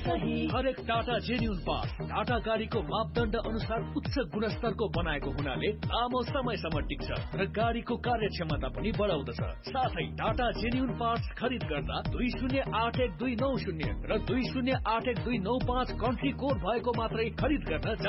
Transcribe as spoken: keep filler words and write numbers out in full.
हरेक Tata genuine parts Tata गाडीको मापदण्ड अनुसार उच्च गुणस्तरको बनाएको हुनाले लामो समयसम्म टिक्छ र गाडीको कार्यक्षमता पनि बढाउँदछ। साथै टाटा जेन्युन पार्ट्स खरिद गर्दा दुई शून्य आठ एक दुई नौ शून्य र दुई शून्य आठ एक दुई नौ पाँच कन्ट्री कोड भएको मात्रै खरिद गर्न